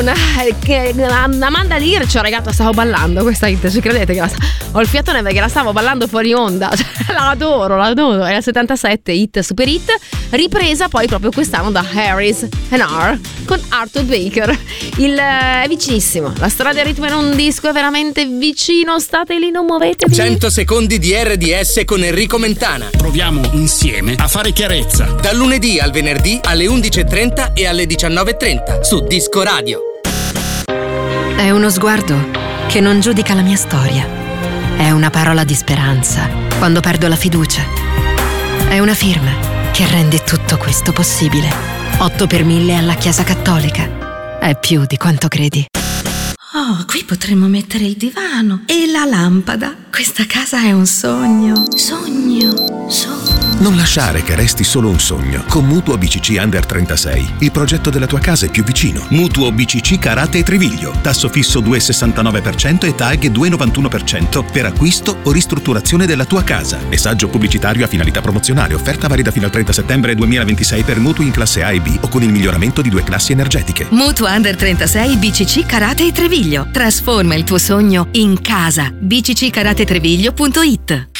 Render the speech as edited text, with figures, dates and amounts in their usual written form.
Brown, che Amanda Lear ci ha regalato. Stavo ballando questa hit, ci credete che ho il fiatone perché la stavo ballando fuori onda, cioè, l'adoro. È la 77 hit, super hit, ripresa poi proprio quest'anno da Harris & R con Arthur Baker. È vicinissimo, la storia del ritmo in un disco è veramente vicino, state lì, non muovetevi. 100 secondi di RDS con Enrico Mentana. Proviamo insieme a fare chiarezza. Dal lunedì al venerdì alle 11.30 e alle 19.30 su Disco Radio. È uno sguardo che non giudica la mia storia. È una parola di speranza quando perdo la fiducia. È una firma che rende tutto questo possibile. 8 per 1000 alla Chiesa Cattolica. È più di quanto credi. Oh, qui potremmo mettere il divano e la lampada. Questa casa è un sogno. Sogno. Non lasciare che resti solo un sogno. Con Mutuo BCC Under 36, il progetto della tua casa è più vicino. Mutuo BCC Carate e Triviglio. Tasso fisso 2,69% e TAG 2,91% per acquisto o ristrutturazione della tua casa. Messaggio pubblicitario a finalità promozionale. Offerta valida fino al 30 settembre 2026 per mutui in classe A e B o con il miglioramento di 2 classi energetiche. Mutuo Under 36 BCC Carate e Treviglio. Trasforma il tuo sogno in casa. bcckaratetreviglio.it.